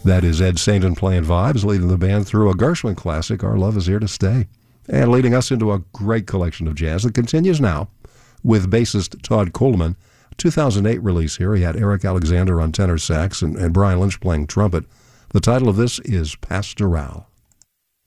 That is Ed Sainton playing vibes, leading the band through a Gershwin classic, Our Love Is Here to Stay, and leading us into a great collection of jazz that continues now with bassist Todd Coleman. 2008 release here. He had Eric Alexander on tenor sax and Brian Lynch playing trumpet. The title of this is Pastoral.